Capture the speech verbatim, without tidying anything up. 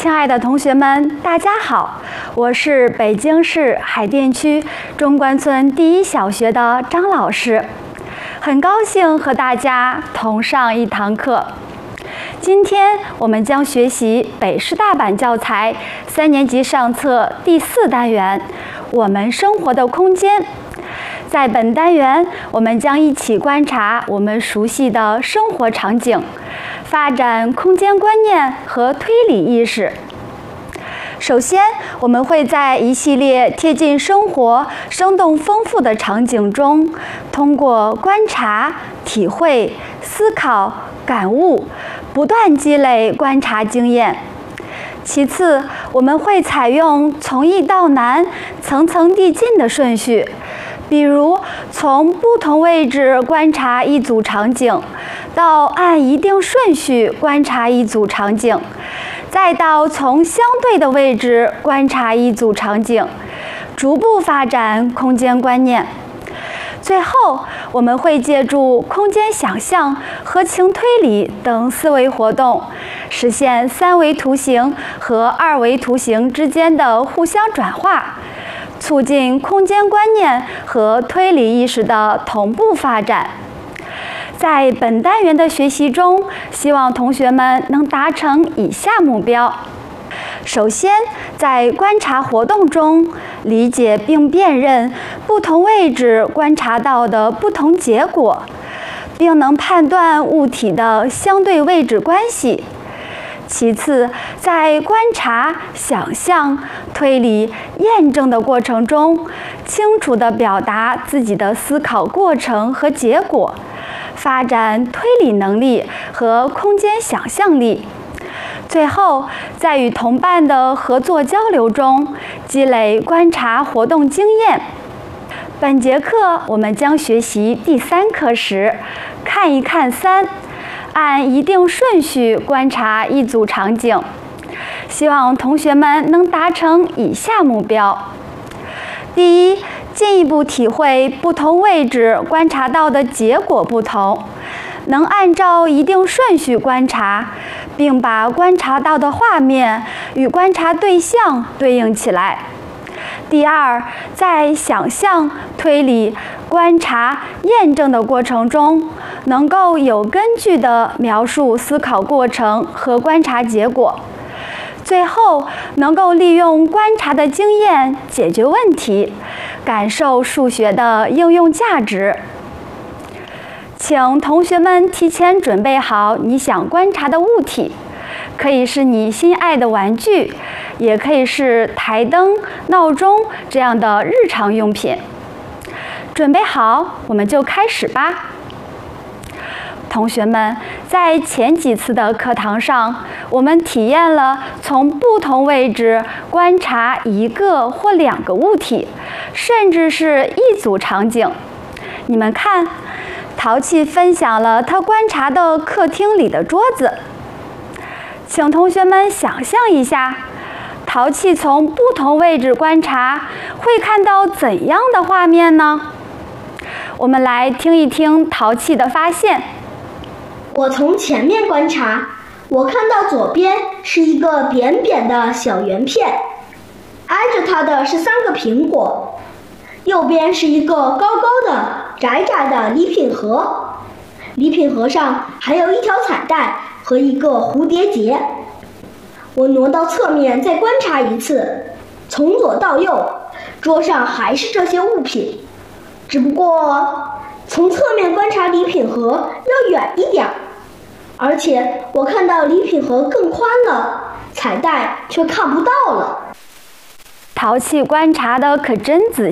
亲爱的同学们，大家好，我是北京市海淀区中关村第一小学的张老师，很高兴和大家同上一堂课。今天我们将学习北师大版教材三年级上册第四单元我们生活的空间。在本单元，我们将一起观察我们熟悉的生活场景，发展空间观念和推理意识。首先，我们会在一系列贴近生活、生动丰富的场景中，通过观察、体会、思考、感悟，不断积累观察经验。其次，我们会采用从易到难、层层递进的顺序，比如从不同位置观察一组场景，到按一定顺序观察一组场景，再到从相对的位置观察一组场景，逐步发展空间观念。最后，我们会借助空间想象、合情推理等思维活动，实现三维图形和二维图形之间的互相转化，促进空间观念和推理意识的同步发展。在本单元的学习中，希望同学们能达成以下目标：首先，在观察活动中，理解并辨认不同位置观察到的不同结果，并能判断物体的相对位置关系。其次，在观察、想象、推理、验证的过程中，清楚地表达自己的思考过程和结果，发展推理能力和空间想象力。最后，在与同伴的合作交流中，积累观察活动经验。本节课我们将学习第三课时，看一看三，按一定顺序观察一组场景。希望同学们能达成以下目标：第一，进一步体会不同位置观察到的结果不同，能按照一定顺序观察，并把观察到的画面与观察对象对应起来。第二，在想象、推理、观察、验证的过程中，能够有根据地描述思考过程和观察结果。最后，能够利用观察的经验解决问题，感受数学的应用价值。请同学们提前准备好你想观察的物体，可以是你心爱的玩具，也可以是台灯、闹钟这样的日常用品。准备好，我们就开始吧。同学们，在前几次的课堂上，我们体验了从不同位置观察一个或两个物体，甚至是一组场景。你们看，淘气分享了他观察的客厅里的桌子。请同学们想象一下，淘气从不同位置观察，会看到怎样的画面呢？我们来听一听淘气的发现。 我从前面观察，我看到左边是一个扁扁的小圆片，挨着它的是三个苹果，右边是一个高高的窄窄的礼品盒，礼品盒上还有一条彩带和一个蝴蝶结。我挪到侧面再观察一次，从左到右，桌上还是这些物品，只不过从侧面观察礼品盒要远一点，而且我看到礼品盒更宽了，彩带却看不到了。 淘气观察的可真仔